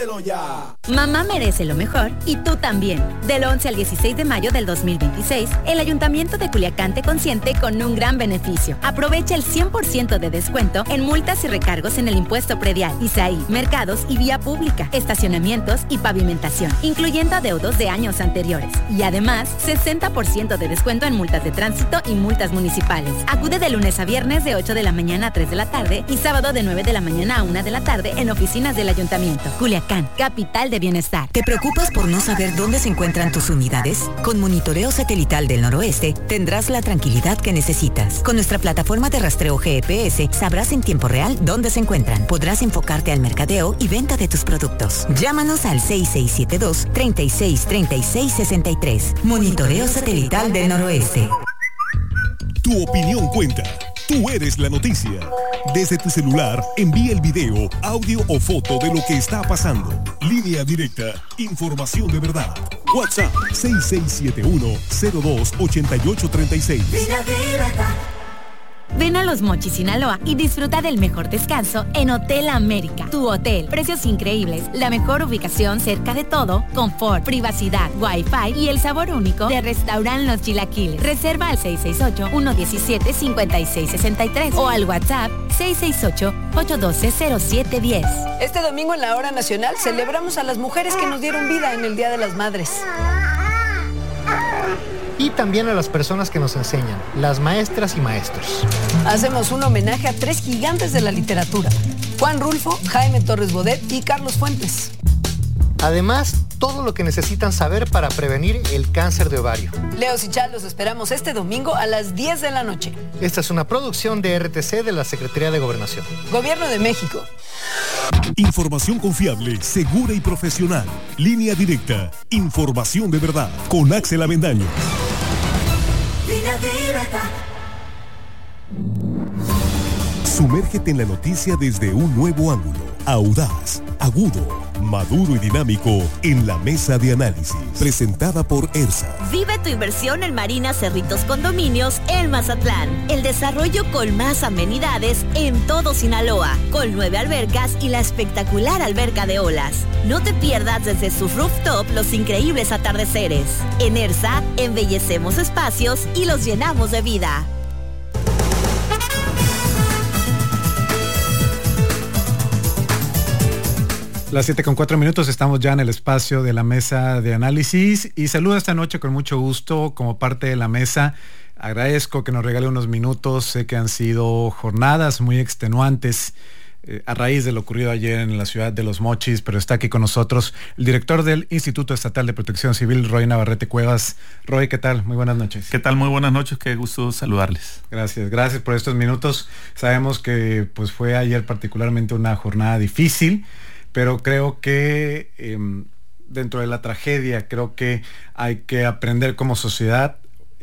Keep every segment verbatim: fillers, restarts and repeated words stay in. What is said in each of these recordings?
Pídelo ya. Mamá merece lo mejor y tú también. Del once al dieciséis de mayo del dos mil veintiséis, el Ayuntamiento de Culiacán te consiente con un gran beneficio. Aprovecha el cien por ciento de descuento en multas y recargos en el impuesto predial, I S A I, mercados y vía pública, estacionamientos y pavimentación, incluyendo adeudos de años anteriores. Y además, sesenta por ciento de descuento en multas de tránsito y multas municipales. Acude de lunes a viernes de ocho de la mañana a tres de la tarde y sábado de nueve de la mañana a una de la tarde en oficinas del Ayuntamiento. Culiacán, capital de bienestar. ¿Te preocupas por no saber dónde se encuentran tus unidades? Con Monitoreo Satelital del Noroeste tendrás la tranquilidad que necesitas. Con nuestra plataforma de rastreo G P S sabrás en tiempo real dónde se encuentran. Podrás enfocarte al mercadeo y venta de tus productos. Llámanos al seis seis siete dos, treinta y seis, treinta y seis, sesenta y tres. Monitoreo Satelital del Noroeste. Tu opinión cuenta. Tú eres la noticia. Desde tu celular, envía el video, audio o foto de lo que está pasando. Línea directa. Información de verdad. WhatsApp seis seis siete uno, cero dos, ocho ocho tres seis. Línea directa. Ven a Los Mochis, Sinaloa y disfruta del mejor descanso en Hotel América. Tu hotel, precios increíbles, la mejor ubicación cerca de todo, confort, privacidad, wifi y el sabor único de Restaurant Los Chilaquiles. Reserva al seis seis ocho, uno uno siete, cinco seis seis tres o al WhatsApp seis seis ocho, ocho uno dos, cero siete uno cero. Este domingo en la Hora Nacional celebramos a las mujeres que nos dieron vida en el Día de las Madres. Y también a las personas que nos enseñan, las maestras y maestros. Hacemos un homenaje a tres gigantes de la literatura: Juan Rulfo, Jaime Torres Bodet y Carlos Fuentes. Además, todo lo que necesitan saber para prevenir el cáncer de ovario. Leo y Chal, los esperamos este domingo a las diez de la noche. Esta es una producción de R T C de la Secretaría de Gobernación. Gobierno de México. Información confiable, segura y profesional. Línea directa. Información de verdad. Con Axel Avendaño. Línea directa. Sumérgete en la noticia desde un nuevo ángulo. Audaz, agudo, maduro y dinámico en la mesa de análisis. Presentada por ERSA. Vive tu inversión en Marina Cerritos Condominios en Mazatlán. El desarrollo con más amenidades en todo Sinaloa, con nueve albercas y la espectacular alberca de olas. No te pierdas desde su rooftop los increíbles atardeceres. En ERSA, embellecemos espacios y los llenamos de vida. Las siete con cuatro minutos, estamos ya en el espacio de la mesa de análisis y saludo esta noche con mucho gusto como parte de la mesa. Agradezco que nos regale unos minutos, sé que han sido jornadas muy extenuantes eh, a raíz de lo ocurrido ayer en la ciudad de Los Mochis, pero está aquí con nosotros el director del Instituto Estatal de Protección Civil, Roy Navarrete Cuevas. Roy, ¿qué tal? Muy buenas noches. ¿Qué tal? Muy buenas noches, qué gusto saludarles. Gracias, gracias por estos minutos. Sabemos que pues fue ayer particularmente una jornada difícil, pero creo que eh, dentro de la tragedia, creo que hay que aprender como sociedad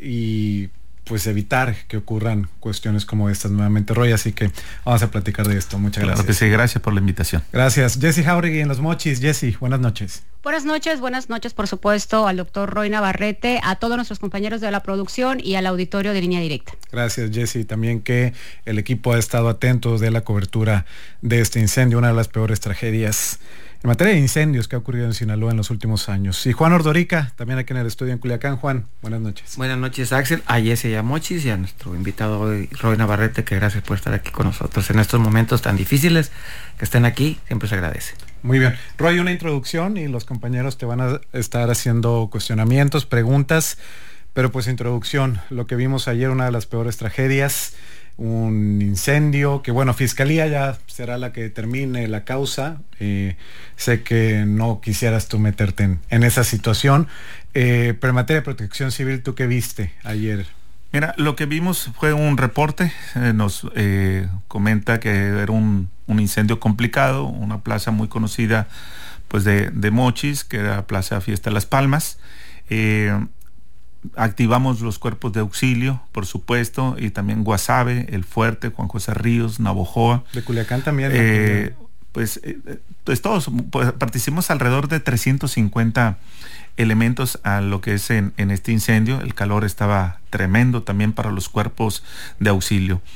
y pues evitar que ocurran cuestiones como estas nuevamente, Roy, así que vamos a platicar de esto. Muchas claro gracias. Que sí, gracias por la invitación. Gracias. Jessy Jauregui en Los Mochis. Jessy, buenas noches. Buenas noches, buenas noches, por supuesto, al doctor Roy Navarrete, a todos nuestros compañeros de la producción y al auditorio de Línea Directa. Gracias, Jessy. También que el equipo ha estado atento de la cobertura de este incendio, una de las peores tragedias en materia de incendios que ha ocurrido en Sinaloa en los últimos años. Y Juan Ordorica, también aquí en el estudio en Culiacán. Juan, buenas noches. Buenas noches, Axel, a Jessy y a Mochis y a nuestro invitado hoy, Roy Navarrete, que gracias por estar aquí con nosotros en estos momentos tan difíciles. Que estén aquí, siempre se agradece. Muy bien. Roy, una introducción y los compañeros te van a estar haciendo cuestionamientos, preguntas, pero pues introducción, lo que vimos ayer, una de las peores tragedias, un incendio, que bueno, Fiscalía ya será la que determine la causa. Eh, sé que no quisieras tú meterte en, en esa situación, eh, pero en materia de protección civil, ¿tú qué viste ayer? Mira, lo que vimos fue un reporte, eh, nos eh, comenta que era un, un incendio complicado, una plaza muy conocida pues de, de Mochis, que era Plaza Fiesta Las Palmas. Eh, activamos los cuerpos de auxilio, por supuesto, y también Guasave, El Fuerte, Juan José Ríos, Navojoa. De Culiacán también. Eh, pues, eh, pues todos, pues, participamos alrededor de trescientos cincuenta elementos a lo que es en, en este incendio. El calor estaba tremendo también para los cuerpos de auxilio.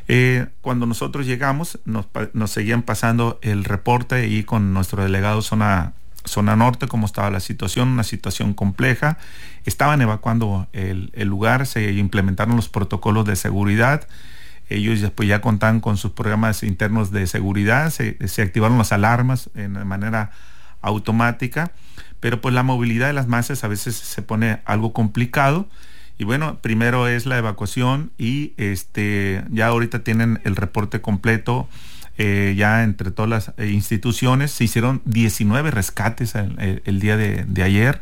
Eh, cuando nosotros llegamos, nos, nos seguían pasando el reporte y con nuestro delegado zona, zona norte, cómo estaba la situación, una situación compleja. Estaban evacuando el, el lugar, se implementaron los protocolos de seguridad. Ellos después ya contaban con sus programas internos de seguridad, se, se activaron las alarmas en, de manera automática, pero pues la movilidad de las masas a veces se pone algo complicado. Y bueno, primero es la evacuación y este ya ahorita tienen el reporte completo, eh, ya entre todas las eh, instituciones. Se hicieron diecinueve rescates el, el, el día de, de ayer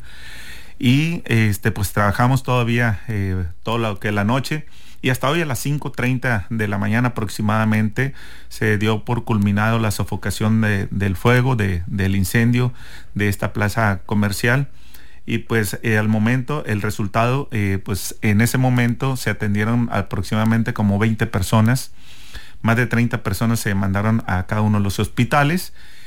y este pues trabajamos todavía eh, todo lo que la noche, y hasta hoy a las cinco treinta de la mañana aproximadamente se dio por culminado la sofocación de, del fuego, de, del incendio de esta plaza comercial. Y pues eh, al momento el resultado, eh, pues en ese momento se atendieron aproximadamente como veinte personas, más de treinta personas se mandaron a cada uno de los hospitales.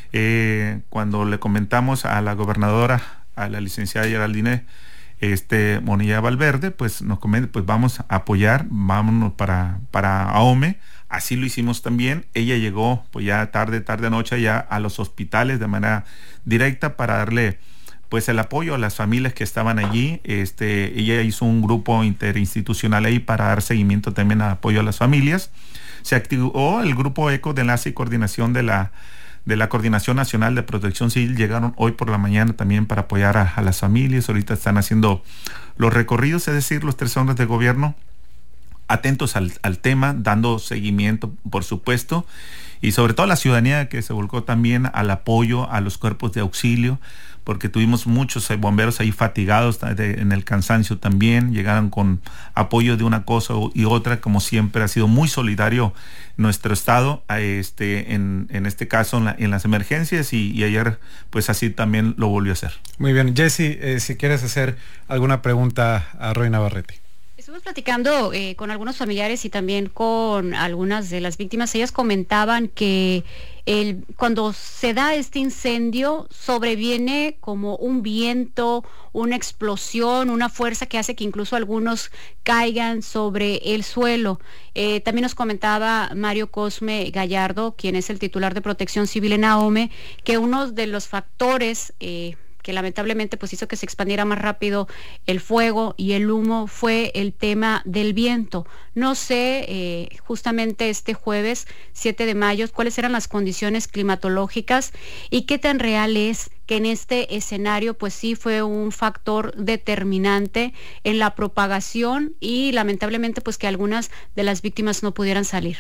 Eh, cuando le comentamos a la gobernadora, a la licenciada Geraldine este, Monilla Valverde, pues nos comenta, pues vamos a apoyar, vámonos para, para Ahome. Así lo hicimos también. Ella llegó pues ya tarde, tarde noche ya a los hospitales de manera directa para darle pues el apoyo a las familias que estaban allí. Este, ella hizo un grupo interinstitucional ahí para dar seguimiento también al apoyo a las familias. Se activó el grupo ECO de enlace y coordinación de la, de la Coordinación Nacional de Protección Civil. Llegaron hoy por la mañana también para apoyar a, a las familias. Ahorita están haciendo los recorridos, es decir, los tres órdenes de gobierno atentos al, al tema, dando seguimiento, por supuesto, y sobre todo la ciudadanía que se volcó también al apoyo a los cuerpos de auxilio, porque tuvimos muchos eh, bomberos ahí fatigados de, en el cansancio también, llegaron con apoyo de una cosa y otra. Como siempre ha sido muy solidario nuestro estado, a este, en, en este caso en, la, en las emergencias, y, y ayer pues así también lo volvió a hacer. Muy bien, Jessy, eh, si quieres hacer alguna pregunta a Roy Navarrete. Estuvimos platicando eh, con algunos familiares y también con algunas de las víctimas. Ellas comentaban que el, cuando se da este incendio sobreviene como un viento, una explosión, una fuerza que hace que incluso algunos caigan sobre el suelo. Eh, también nos comentaba Mario Cosme Gallardo, quien es el titular de Protección Civil en Ahome, que uno de los factores eh, que lamentablemente pues hizo que se expandiera más rápido el fuego y el humo fue el tema del viento. No sé, eh, justamente este jueves siete de mayo, cuáles eran las condiciones climatológicas y qué tan real es que en este escenario pues sí fue un factor determinante en la propagación y lamentablemente pues que algunas de las víctimas no pudieran salir.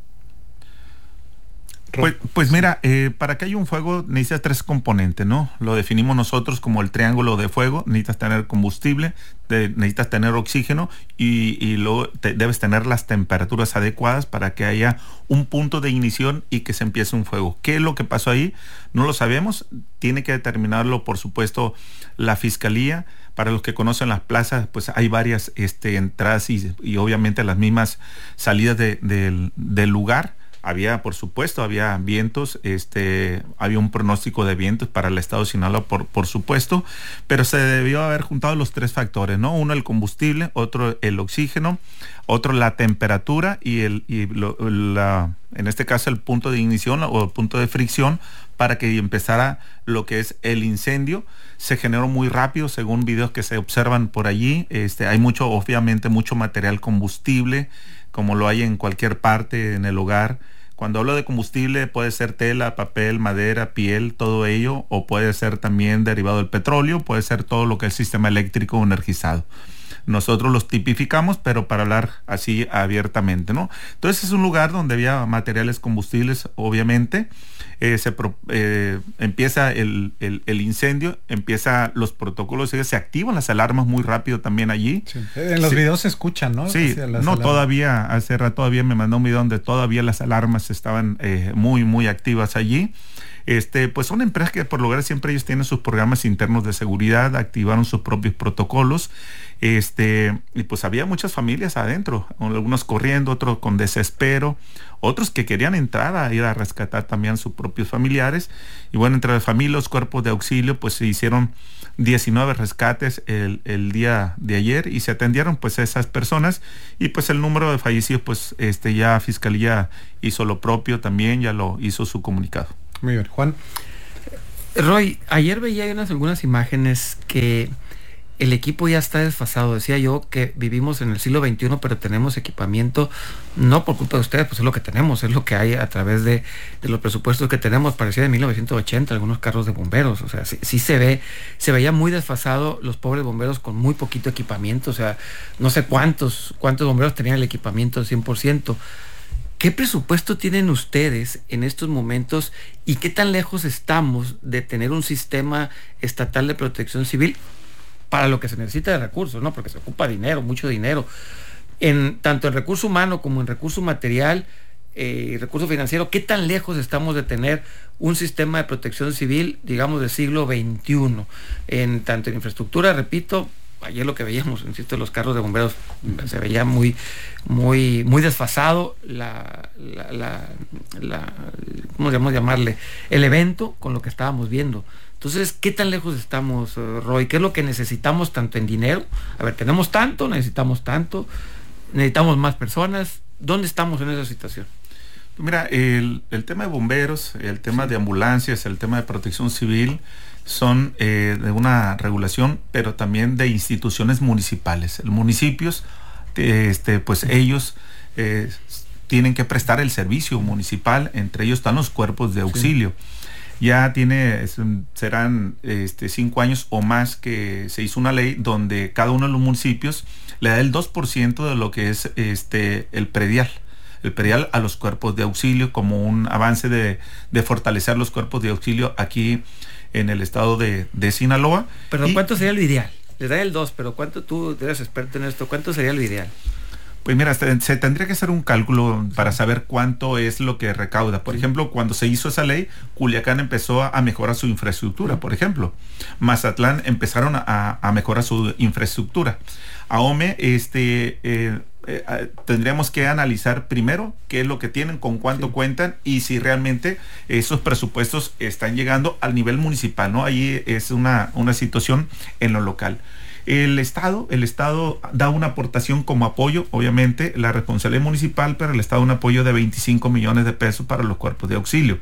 Pues, pues mira, eh, para que haya un fuego necesitas tres componentes, ¿no? Lo definimos nosotros como el triángulo de fuego. Necesitas tener combustible, te, necesitas tener oxígeno y, y luego te, debes tener las temperaturas adecuadas para que haya un punto de ignición y que se empiece un fuego. ¿Qué es lo que pasó ahí? No lo sabemos. Tiene que determinarlo, por supuesto, la Fiscalía. Para los que conocen las plazas, pues hay varias este, entradas y, y obviamente las mismas salidas de, de, del lugar. Había, por supuesto, había vientos, este, había un pronóstico de vientos para el estado de Sinaloa, por, por supuesto, pero se debió haber juntado los tres factores, ¿no? Uno, el combustible, otro, el oxígeno, otro, la temperatura y, el, y lo, la, en este caso, el punto de ignición o el punto de fricción para que empezara lo que es el incendio. Se generó muy rápido, según videos que se observan por allí. Este, hay mucho, obviamente, mucho material combustible, como lo hay en cualquier parte en el hogar. Cuando hablo de combustible puede ser tela, papel, madera, piel, todo ello, o puede ser también derivado del petróleo, puede ser todo lo que es sistema eléctrico energizado. Nosotros los tipificamos, pero para hablar así abiertamente, ¿no? Entonces es un lugar donde había materiales combustibles, obviamente. Eh, se pro, eh, empieza el, el, el incendio, empieza los protocolos, se activan las alarmas muy rápido también allí. Sí. En los sí. videos se escuchan, ¿no? Sí, no, alarmas. Todavía, hace rato todavía me mandó un video donde todavía las alarmas estaban eh, muy, muy activas allí. Este, pues son empresas que por lograr siempre ellos tienen sus programas internos de seguridad, activaron sus propios protocolos, este, y pues había muchas familias adentro, algunos corriendo, otros con desespero, otros que querían entrar a ir a rescatar también su, propios familiares. Y bueno, entre las familias, los cuerpos de auxilio, pues se hicieron diecinueve rescates el, el día de ayer y se atendieron pues a esas personas, y pues el número de fallecidos, pues este ya Fiscalía hizo lo propio también, ya lo hizo su comunicado. Muy bien, Juan. Roy, ayer veía unas algunas imágenes que el equipo ya está desfasado. Decía yo que vivimos en el siglo veintiuno, pero tenemos equipamiento, no por culpa de ustedes, pues es lo que tenemos, es lo que hay a través de, de los presupuestos que tenemos. Parecía de mil novecientos ochenta, algunos carros de bomberos, o sea, sí, sí se ve, se veía muy desfasado los pobres bomberos con muy poquito equipamiento, o sea, no sé cuántos, cuántos bomberos tenían el equipamiento al cien por ciento. ¿Qué presupuesto tienen ustedes en estos momentos y qué tan lejos estamos de tener un sistema estatal de protección civil para lo que se necesita de recursos, ¿no? Porque se ocupa dinero, mucho dinero, en tanto en recurso humano como en recurso material eh, y recurso financiero? ¿Qué tan lejos estamos de tener un sistema de protección civil, digamos, del siglo veintiuno? En tanto en infraestructura, repito, ayer lo que veíamos, insisto, los carros de bomberos, se veía muy, muy, muy desfasado la, la, la, la ¿cómo debemos llamarle? El evento con lo que estábamos viendo. Entonces, ¿qué tan lejos estamos, Roy? ¿Qué es lo que necesitamos tanto en dinero? A ver, tenemos tanto, necesitamos tanto, necesitamos más personas. ¿Dónde estamos en esa situación? Mira, el, el tema de bomberos, el tema sí. de ambulancias, el tema de protección civil son eh, de una regulación, pero también de instituciones municipales. Los municipios, este, pues ellos eh, tienen que prestar el servicio municipal, entre ellos están los cuerpos de auxilio. Sí. Ya tiene, serán este, cinco años o más que se hizo una ley donde cada uno de los municipios le da el dos por ciento de lo que es este, el predial. El predial a los cuerpos de auxilio, como un avance de, de fortalecer los cuerpos de auxilio aquí en el estado de, de Sinaloa. Pero y, ¿cuánto sería lo ideal? Les da el dos, pero ¿cuánto, tú eres experto en esto, cuánto sería lo ideal? Pues mira, se, se tendría que hacer un cálculo para saber cuánto es lo que recauda. Por sí. ejemplo, cuando se hizo esa ley, Culiacán empezó a, a mejorar su infraestructura, por ejemplo. Mazatlán empezaron a, a mejorar su infraestructura. Ahome, este, eh, eh, tendríamos que analizar primero qué es lo que tienen, con cuánto sí. cuentan y si realmente esos presupuestos están llegando al nivel municipal, ¿no? Ahí es una, una situación en lo local. El Estado, el Estado da una aportación como apoyo, obviamente la responsabilidad municipal, pero el Estado da un apoyo de veinticinco millones de pesos para los cuerpos de auxilio.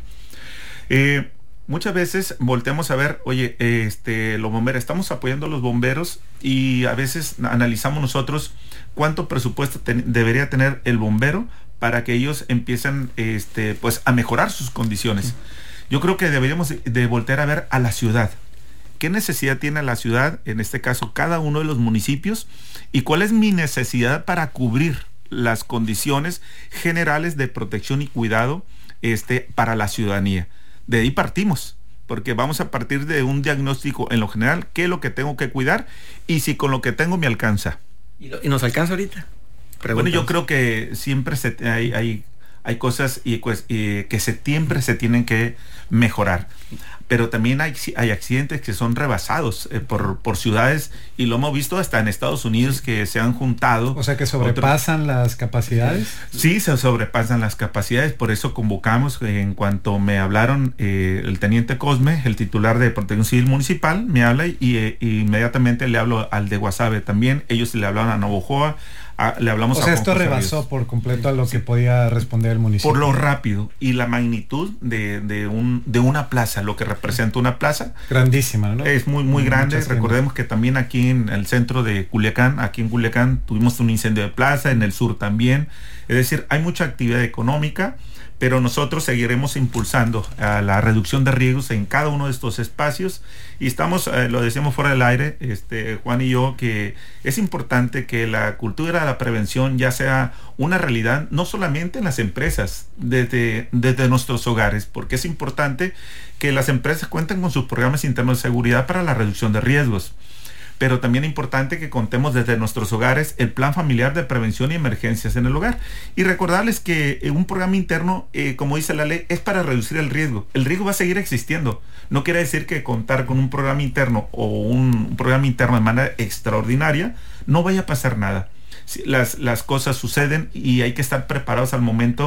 Eh, muchas veces volteamos a ver, oye, este, los bomberos, estamos apoyando a los bomberos y a veces analizamos nosotros cuánto presupuesto ten, debería tener el bombero para que ellos empiecen este, pues, a mejorar sus condiciones. Yo creo que deberíamos de, de voltear a ver a la ciudad. ¿Qué necesidad tiene la ciudad, en este caso cada uno de los municipios? ¿Y cuál es mi necesidad para cubrir las condiciones generales de protección y cuidado este, para la ciudadanía? De ahí partimos, porque vamos a partir de un diagnóstico en lo general, qué es lo que tengo que cuidar y si con lo que tengo me alcanza. ¿Y, lo, y nos alcanza ahorita? Preguntamos. Bueno, yo creo que siempre se, hay, hay, hay cosas y, pues, y que se, siempre se tienen que mejorar. Pero también hay, hay accidentes que son rebasados eh, por, por ciudades, y lo hemos visto hasta en Estados Unidos, que se han juntado. O sea, que sobrepasan otros, las capacidades. Sí, se sobrepasan las capacidades, por eso convocamos, eh, en cuanto me hablaron eh, el teniente Cosme, el titular de Protección Civil Municipal, me habla y, eh, y inmediatamente le hablo al de Guasave también, ellos le hablaron a Navojoa, a, le hablamos o a... sea, esto rebasó por completo a lo sí. que podía responder el municipio. Por lo rápido y la magnitud de, de, un, de una plaza, lo que representa una plaza. Grandísima, ¿no? Es muy, muy grande. Recordemos que también aquí en el centro de Culiacán, aquí en Culiacán tuvimos un incendio de plaza, en el sur también. Es decir, hay mucha actividad económica, pero nosotros seguiremos impulsando a la reducción de riesgos en cada uno de estos espacios, y estamos, eh, lo decíamos fuera del aire, este, Juan y yo, que es importante que la cultura de la prevención ya sea una realidad, no solamente en las empresas, desde, desde nuestros hogares, porque es importante que las empresas cuenten con sus programas internos de seguridad para la reducción de riesgos. Pero también es importante que contemos desde nuestros hogares el plan familiar de prevención y emergencias en el hogar. Y recordarles que un programa interno, eh, como dice la ley, es para reducir el riesgo. El riesgo va a seguir existiendo. No quiere decir que contar con un programa interno o un, un programa interno de manera extraordinaria no vaya a pasar nada. Las, las cosas suceden y hay que estar preparados al momento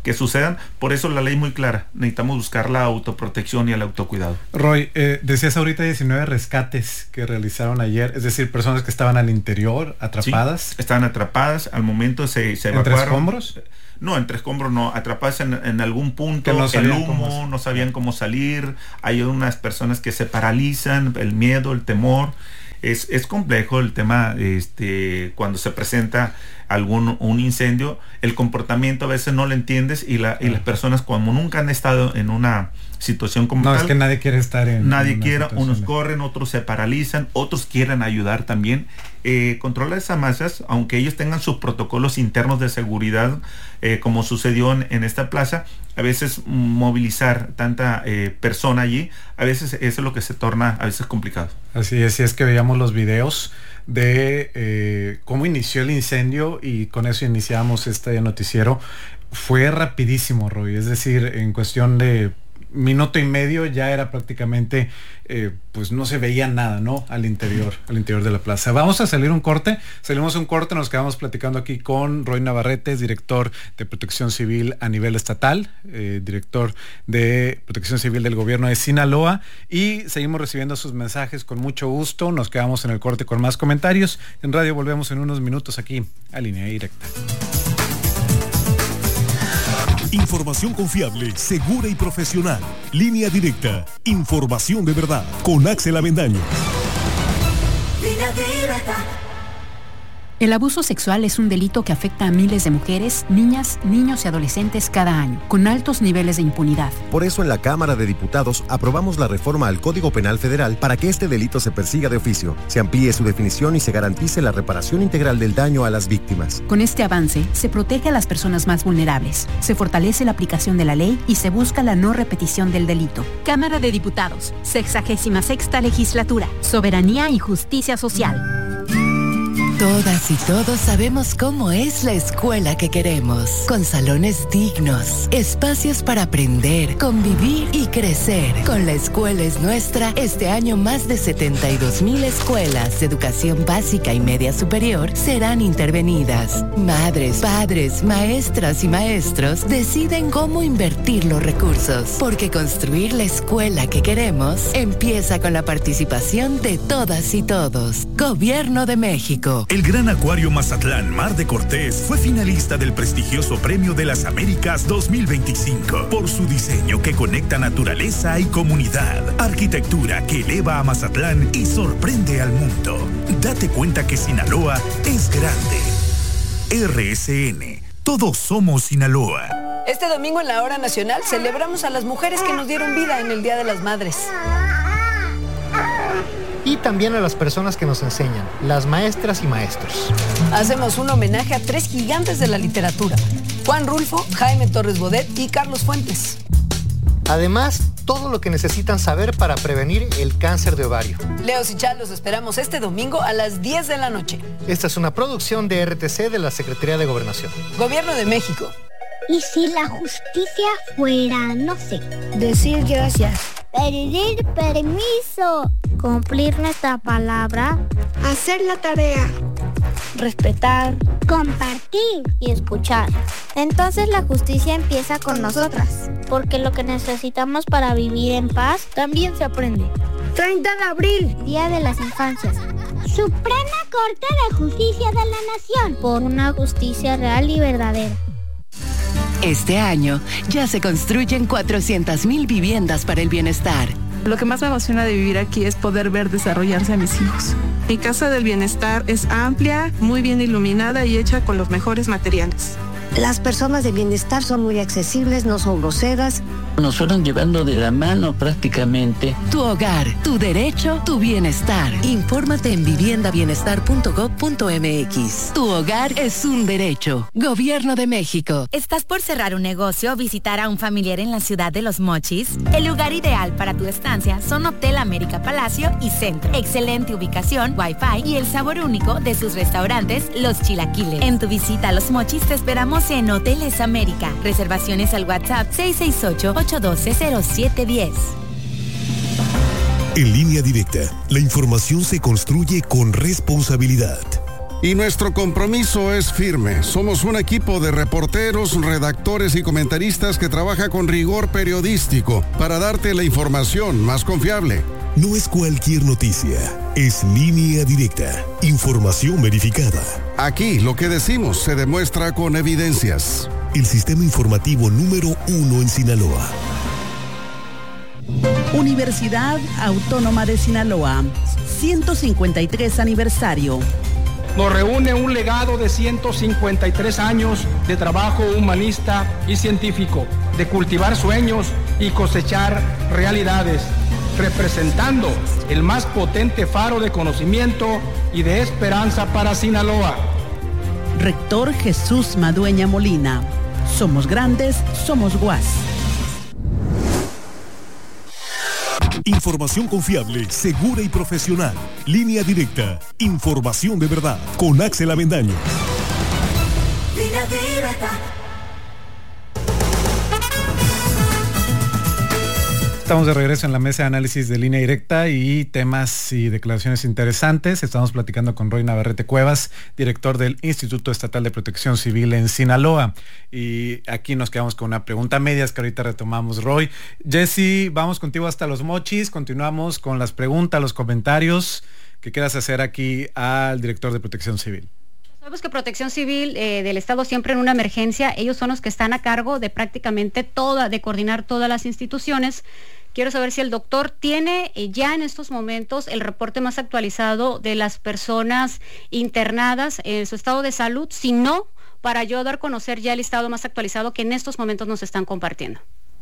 que sucedan. Por eso la ley es muy clara. Necesitamos buscar la autoprotección y el autocuidado. Roy, eh, decías ahorita diecinueve rescates que realizaron ayer, es decir, personas que estaban al interior, atrapadas. Sí, estaban atrapadas, al momento se, se evacuaron. ¿Entre escombros? No, entre escombros no, atrapadas en, en algún punto, que no el humo, no sabían cómo salir, hay unas personas que se paralizan, el miedo, el temor. Es, es complejo el tema, este, cuando se presenta algún un incendio, el comportamiento a veces no lo entiendes y, la, y las personas como nunca han estado en una situación como no, tal. es que nadie quiere estar en Nadie en quiere, unos de... corren, otros se paralizan, otros quieren ayudar también. Eh, controlar esas masas, aunque ellos tengan sus protocolos internos de seguridad, eh, como sucedió en, en esta plaza, a veces movilizar tanta eh, persona allí, a veces eso es lo que se torna a veces complicado. Así es, y es que veíamos los videos de eh, cómo inició el incendio y con eso iniciamos este noticiero. Fue rapidísimo, Roy, es decir, en cuestión de minuto y medio ya era prácticamente, eh, pues no se veía nada, ¿no? Al interior, al interior de la plaza. Vamos a salir un corte, salimos un corte, nos quedamos platicando aquí con Roy Navarrete, director de Protección Civil a nivel estatal, eh, director de Protección Civil del gobierno de Sinaloa, y seguimos recibiendo sus mensajes con mucho gusto. Nos quedamos en el corte con más comentarios. En radio volvemos en unos minutos aquí a Línea Directa. Información confiable, segura y profesional. Línea Directa. Información de verdad. Con Axel Avendaño. Línea Directa. El abuso sexual es un delito que afecta a miles de mujeres, niñas, niños y adolescentes cada año, con altos niveles de impunidad. Por eso en la Cámara de Diputados aprobamos la reforma al Código Penal Federal para que este delito se persiga de oficio, se amplíe su definición y se garantice la reparación integral del daño a las víctimas. Con este avance, se protege a las personas más vulnerables, se fortalece la aplicación de la ley y se busca la no repetición del delito. Cámara de Diputados, sexagésima sexta legislatura, soberanía y justicia social. Todas y todos sabemos cómo es la escuela que queremos, con salones dignos, espacios para aprender, convivir y crecer. Con La Escuela es Nuestra, este año más de setenta y dos mil escuelas de educación básica y media superior serán intervenidas. Madres, padres, maestras y maestros deciden cómo invertir los recursos, porque construir la escuela que queremos empieza con la participación de todas y todos. Gobierno de México. El Gran Acuario Mazatlán Mar de Cortés fue finalista del prestigioso Premio de las Américas dos mil veinticinco por su diseño que conecta naturaleza y comunidad, arquitectura que eleva a Mazatlán y sorprende al mundo. Date cuenta que Sinaloa es grande. R S N, todos somos Sinaloa. Este domingo en la Hora Nacional celebramos a las mujeres que nos dieron vida en el Día de las Madres. Y también a las personas que nos enseñan, las maestras y maestros. Hacemos un homenaje a tres gigantes de la literatura: Juan Rulfo, Jaime Torres Bodet y Carlos Fuentes. Además, todo lo que necesitan saber para prevenir el cáncer de ovario. Leo y Chá, los esperamos este domingo a las diez de la noche. Esta es una producción de R T C de la Secretaría de Gobernación. Gobierno de México. ¿Y si la justicia fuera, no sé, decir gracias, pedir permiso, cumplir nuestra palabra, hacer la tarea, respetar, compartir y escuchar? Entonces la justicia empieza con nosotras, porque lo que necesitamos para vivir en paz también se aprende. treinta de abril, Día de las Infancias. Suprema Corte de Justicia de la Nación, por una justicia real y verdadera. Este año ya se construyen cuatrocientas mil viviendas para el bienestar. Lo que más me emociona de vivir aquí es poder ver desarrollarse a mis hijos. Mi casa del bienestar es amplia, muy bien iluminada y hecha con los mejores materiales. Las personas de bienestar son muy accesibles, no son groseras. Nos fueron llevando de la mano prácticamente. Tu hogar, tu derecho, tu bienestar. Infórmate en vivienda bienestar punto gob punto m x. Tu hogar es un derecho. Gobierno de México. ¿Estás por cerrar un negocio o visitar a un familiar en la ciudad de Los Mochis? El lugar ideal para tu estancia son Hotel América Palacio y Centro. Excelente ubicación, wifi y el sabor único de sus restaurantes, Los Chilaquiles. En tu visita a Los Mochis te esperamos en Hoteles América. Reservaciones al WhatsApp seis seis ocho, ocho uno dos, cero siete uno cero. En Línea Directa, la información se construye con responsabilidad. Y nuestro compromiso es firme. Somos un equipo de reporteros, redactores y comentaristas que trabaja con rigor periodístico para darte la información más confiable. No es cualquier noticia, es Línea Directa, información verificada. Aquí lo que decimos se demuestra con evidencias. El sistema informativo número uno en Sinaloa. Universidad Autónoma de Sinaloa, ciento cincuenta y tres aniversario. Nos reúne un legado de ciento cincuenta y tres años de trabajo humanista y científico, de cultivar sueños y cosechar realidades, representando el más potente faro de conocimiento y de esperanza para Sinaloa. Rector Jesús Madueña Molina. Somos grandes, somos U A S. Información confiable, segura y profesional. Línea Directa, información de verdad. Con Axel Avendaño. Línea Directa. Estamos de regreso en la mesa de análisis de Línea Directa y temas y declaraciones interesantes. Estamos platicando con Roy Navarrete Cuevas, director del Instituto Estatal de Protección Civil en Sinaloa. Y aquí nos quedamos con una pregunta medias que ahorita retomamos, Roy. Jessy, vamos contigo hasta Los Mochis. Continuamos con las preguntas, los comentarios que quieras hacer aquí al director de Protección Civil. Sabemos que Protección Civil eh, del Estado siempre en una emergencia, ellos son los que están a cargo de prácticamente toda, de coordinar todas las instituciones. Quiero saber si el doctor tiene eh, ya en estos momentos el reporte más actualizado de las personas internadas en su estado de salud, si no, para yo dar a conocer ya el estado más actualizado que en estos momentos nos están compartiendo.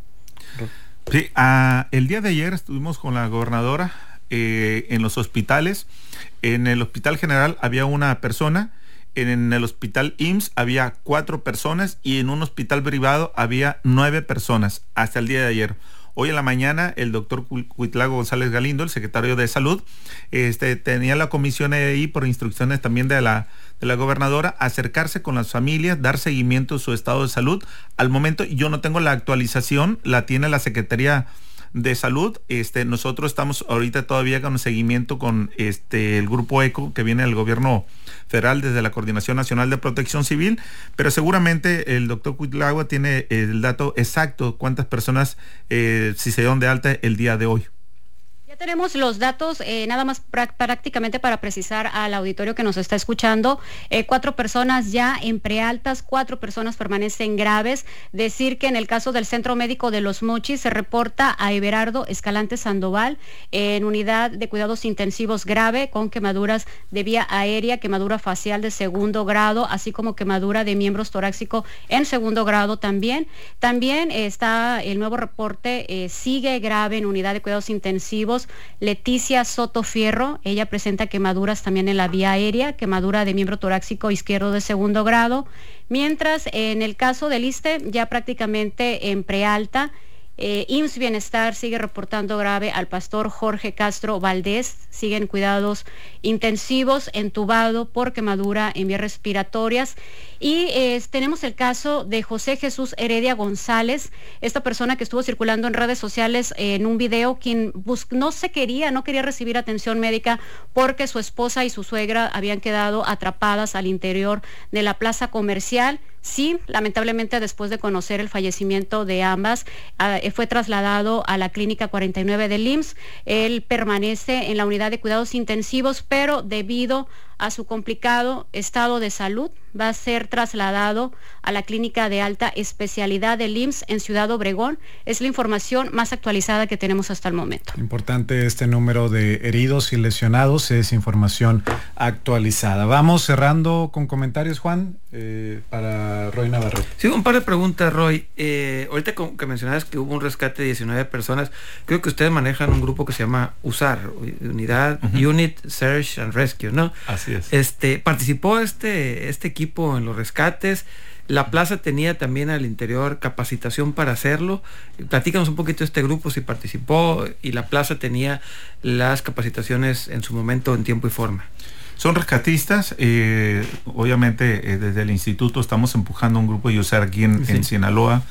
Sí, uh, el día de ayer estuvimos con la gobernadora eh, en los hospitales. En el Hospital General había una persona, en el Hospital I M S S había cuatro personas y en un hospital privado había nueve personas hasta el día de ayer. Hoy en la mañana el doctor Cuitlago González Galindo, el secretario de Salud, este, tenía la comisión ahí por instrucciones también de la, de la gobernadora, acercarse con las familias, dar seguimiento a su estado de salud. Al momento yo no tengo la actualización, la tiene la Secretaría de Salud. Este, nosotros estamos ahorita todavía con seguimiento con este el grupo ECO que viene del gobierno federal desde la Coordinación Nacional de Protección Civil, pero seguramente el doctor Cuitlago tiene el dato exacto cuántas personas eh, si se dieron de alta el día de hoy. Ya tenemos los datos, eh, nada más prácticamente para precisar al auditorio que nos está escuchando, eh, cuatro personas ya en prealtas, cuatro personas permanecen graves. Decir que en el caso del Centro Médico de Los Mochis se reporta a Everardo Escalante Sandoval en unidad de cuidados intensivos grave con quemaduras de vía aérea, quemadura facial de segundo grado, así como quemadura de miembros torácico en segundo grado también. También eh, está el nuevo reporte, eh, sigue grave en unidad de cuidados intensivos Leticia Soto Fierro, ella presenta quemaduras también en la vía aérea, quemadura de miembro torácico izquierdo de segundo grado, mientras en el caso del ISSSTE ya prácticamente en prealta, eh, I M S S Bienestar sigue reportando grave al pastor Jorge Castro Valdés, siguen cuidados intensivos, entubado por quemadura en vías respiratorias. Y eh, tenemos el caso de José Jesús Heredia González, esta persona que estuvo circulando en redes sociales eh, en un video, quien no se quería, no quería recibir atención médica porque su esposa y su suegra habían quedado atrapadas al interior de la plaza comercial. Sí, lamentablemente después de conocer el fallecimiento de ambas, uh, fue trasladado a la clínica cuarenta y nueve del I M S S. Él permanece en la unidad de cuidados intensivos, pero debido a su complicado estado de salud, va a ser trasladado a la clínica de alta especialidad del I M S S en Ciudad Obregón. Es la información más actualizada que tenemos hasta el momento. Importante este número de heridos y lesionados, es información actualizada. Vamos cerrando con comentarios, Juan, eh, para Roy Navarrete. Sí, un par de preguntas, Roy. Eh, ahorita que mencionabas que hubo un rescate de diecinueve personas, creo que ustedes manejan un grupo que se llama USAR, Unidad, uh-huh. Unit Search and Rescue, ¿no? Así es. Este, participó este, este equipo en los rescates. La plaza tenía también al interior capacitación para hacerlo. Platícanos un poquito de este grupo, si participó, y la plaza tenía las capacitaciones en su momento en tiempo y forma. Son rescatistas, eh, obviamente eh, desde el instituto estamos empujando un grupo de USAR aquí en, sí. en Sinaloa.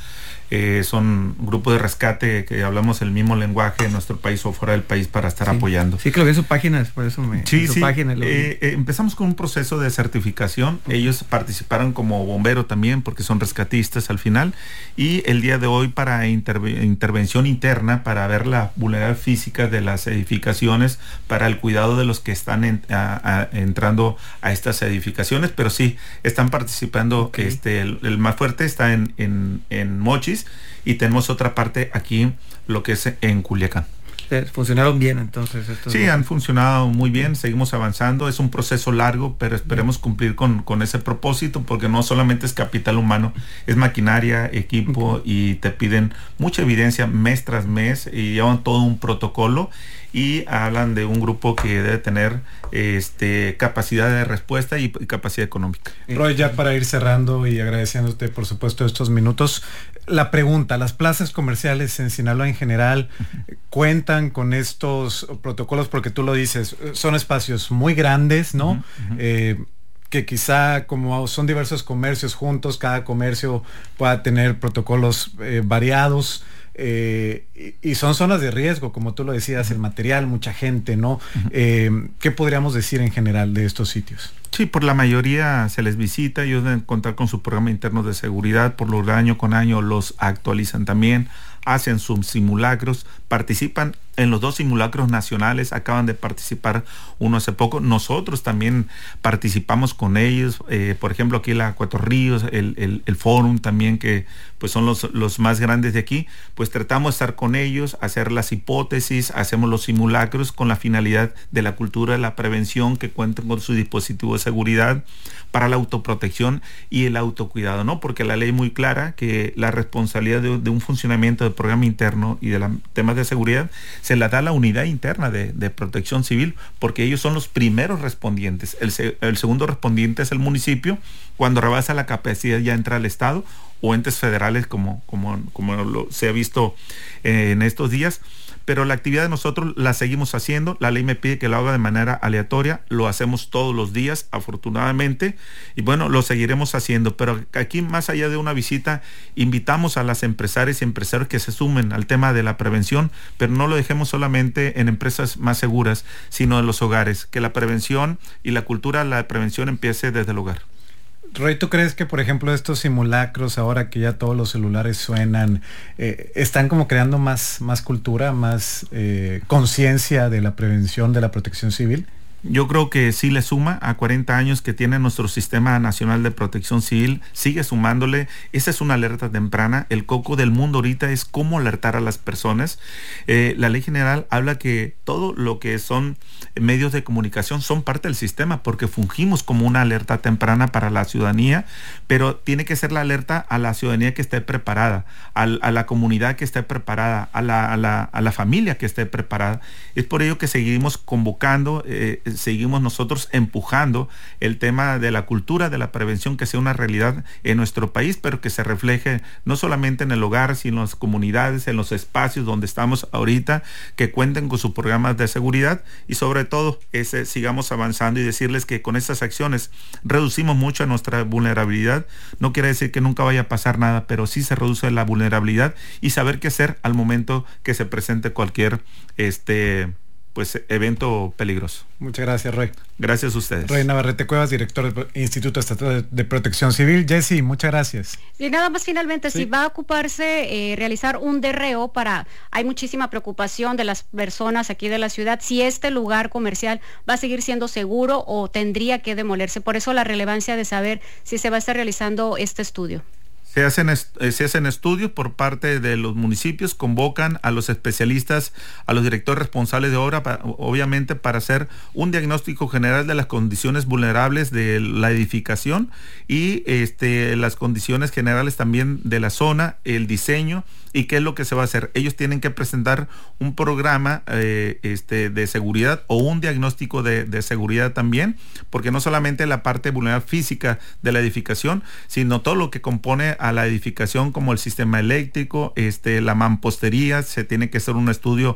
eh, son grupos de rescate que hablamos el mismo lenguaje en nuestro país o fuera del país para estar sí. apoyando. Sí, que lo vi en su página, por eso me... Sí, en su sí. página lo vi. Eh, eh, empezamos con un proceso de certificación. Uh-huh. Ellos participaron como bombero también porque son rescatistas al final, y el día de hoy para interve- intervención interna para ver la vulnerabilidad física de las edificaciones, para el cuidado de los que están en, a, a, entrando a estas edificaciones, pero sí, están participando. Okay. Este, el, el más fuerte está en, en, en Mochis, y tenemos otra parte aquí, lo que es en Culiacán. Funcionaron bien entonces estos sí, han funcionado muy bien, seguimos avanzando, es un proceso largo, pero esperemos cumplir con, con ese propósito, porque no solamente es capital humano, es maquinaria, equipo, okay. y te piden mucha evidencia mes tras mes, y llevan todo un protocolo, y hablan de un grupo que debe tener este capacidad de respuesta y, y capacidad económica. Roy, ya para ir cerrando y agradeciéndote por supuesto estos minutos, la pregunta, ¿las plazas comerciales en Sinaloa en general uh-huh. cuentan con estos protocolos? Porque tú lo dices, son espacios muy grandes, ¿no? Uh-huh. Eh, que quizá como son diversos comercios juntos, cada comercio pueda tener protocolos eh, variados. Eh, y, y son zonas de riesgo, como tú lo decías, el material, mucha gente, ¿no? Uh-huh. Eh, ¿qué podríamos decir en general de estos sitios? Sí, por la mayoría se les visita, ellos deben contar con su programa interno de seguridad, por lo que año con año los actualizan también, hacen sus simulacros, participan en los dos simulacros nacionales, acaban de participar uno hace poco, nosotros también participamos con ellos, eh, por ejemplo aquí la Cuatro Ríos, el, el, el Fórum también, que pues son los, los más grandes de aquí, pues tratamos de estar con ellos, hacer las hipótesis, hacemos los simulacros con la finalidad de la cultura de la prevención, que cuenten con su dispositivo de seguridad para la autoprotección y el autocuidado, ¿no? Porque la ley es muy clara que la responsabilidad de, de un funcionamiento del programa interno y de los temas de seguridad se la da a la unidad interna de, de protección civil, porque ellos son los primeros respondientes. El, el segundo respondiente es el municipio. Cuando rebasa la capacidad ya entra el Estado o entes federales, como, como, como lo, se ha visto eh, en estos días. Pero la actividad de nosotros la seguimos haciendo. La ley me pide que lo haga de manera aleatoria. Lo hacemos todos los días, afortunadamente. Y bueno, lo seguiremos haciendo. Pero aquí, más allá de una visita, invitamos a las empresarias y empresarios que se sumen al tema de la prevención, pero no lo dejemos solamente en empresas más seguras, sino en los hogares. Que la prevención y la cultura de la prevención empiece desde el hogar. Roy, ¿tú crees que, por ejemplo, estos simulacros, ahora que ya todos los celulares suenan, eh, están como creando más, más cultura, más eh, conciencia de la prevención, de la protección civil? Yo creo que sí le suma a cuarenta años que tiene nuestro Sistema Nacional de Protección Civil, sigue sumándole. Esa es una alerta temprana. El coco del mundo ahorita es cómo alertar a las personas. Eh, la ley general habla que todo lo que son medios de comunicación son parte del sistema, porque fungimos como una alerta temprana para la ciudadanía, pero tiene que ser la alerta a la ciudadanía que esté preparada, a, a la comunidad que esté preparada, a la, a, la, a la familia que esté preparada. Es por ello que seguimos convocando, eh, seguimos nosotros empujando el tema de la cultura de la prevención, que sea una realidad en nuestro país, pero que se refleje no solamente en el hogar, sino en las comunidades, en los espacios donde estamos ahorita, que cuenten con sus programas de seguridad, y sobre todo ese, sigamos avanzando y decirles que con estas acciones reducimos mucho nuestra vulnerabilidad. No quiere decir que nunca vaya a pasar nada, pero sí se reduce la vulnerabilidad, y saber qué hacer al momento que se presente cualquier este pues evento peligroso. Muchas gracias, Roy. Gracias a ustedes. Roy Navarrete Cuevas, director del Instituto Estatal de Protección Civil. Jessy, muchas gracias. Y nada más finalmente, ¿sí? Si va a ocuparse eh, realizar un derreo para, hay muchísima preocupación de las personas aquí de la ciudad, si este lugar comercial va a seguir siendo seguro o tendría que demolerse. Por eso la relevancia de saber si se va a estar realizando este estudio. Se hacen, se hacen estudios por parte de los municipios, convocan a los especialistas, a los directores responsables de obra, para, obviamente para hacer un diagnóstico general de las condiciones vulnerables de la edificación y este, las condiciones generales también de la zona, el diseño y qué es lo que se va a hacer. Ellos tienen que presentar un programa eh, este, de seguridad o un diagnóstico de, de seguridad también, porque no solamente la parte vulnerable física de la edificación, sino todo lo que compone a la edificación, como el sistema eléctrico, este, la mampostería. Se tiene que hacer un estudio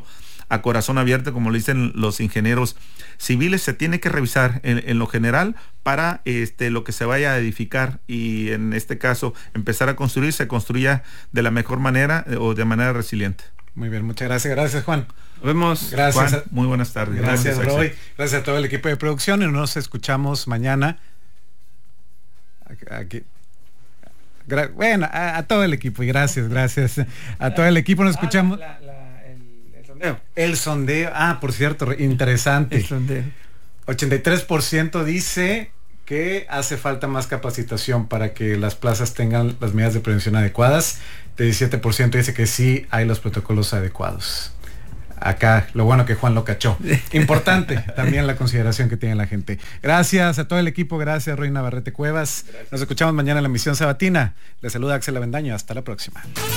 a corazón abierto, como le dicen los ingenieros civiles. Se tiene que revisar en, en lo general para este, lo que se vaya a edificar, y en este caso empezar a construir, se construya de la mejor manera eh, o de manera resiliente. Muy bien, muchas gracias. Gracias, Juan. Nos vemos. Gracias. Juan, muy buenas tardes. Gracias, Gracias, Roy. Gracias a todo el equipo de producción y nos escuchamos mañana. Aquí. Gra bueno, a, a todo el equipo y gracias, gracias a todo el equipo. Nos escuchamos. La, la, el, el sondeo. El sondeo. Ah, por cierto, interesante. El sondeo. ochenta y tres por ciento dice que hace falta más capacitación para que las plazas tengan las medidas de prevención adecuadas. diecisiete por ciento dice que sí hay los protocolos adecuados. Acá, lo bueno que Juan lo cachó. Importante también la consideración que tiene la gente. Gracias a todo el equipo, gracias Roy Navarrete Cuevas. Gracias. Nos escuchamos mañana en la emisión sabatina. Les saluda Axel Avendaño, hasta la próxima.